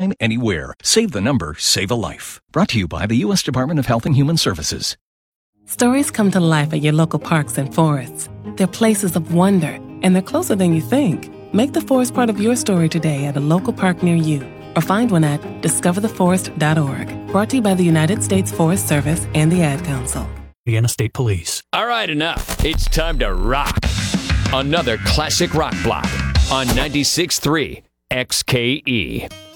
anytime, anywhere. Save the number, save a life. Brought to you by the U.S. Department of Health and Human Services. Stories come to life at your local parks and forests. They're places of wonder, and they're closer than you think. Make the forest part of your story today at a local park near you, or find one at discovertheforest.org. Brought to you by the United States Forest Service and the Ad Council. Indiana State Police. All right, enough. It's time to rock. Another classic rock block on 96.3 XKE.